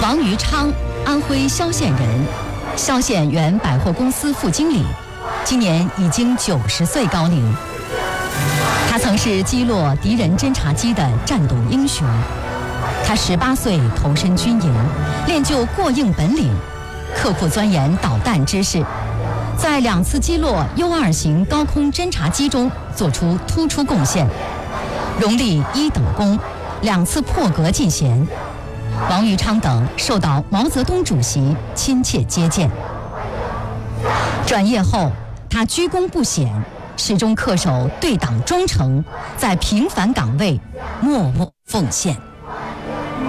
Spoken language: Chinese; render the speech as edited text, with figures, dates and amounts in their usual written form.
王于昌，安徽萧县人，萧县原百货公司副经理，今年已经90岁高龄。他曾是击落敌人侦察机的战斗英雄。他18岁投身军营，练就过硬本领，刻苦钻研导弹知识，在2次击落U-2型高空侦察机中做出突出贡献，荣立1等功，2次破格进衔。王于昌等受到毛泽东主席亲切接见。转业后，他居功不显，始终恪守对党忠诚，在平凡岗位默默奉献。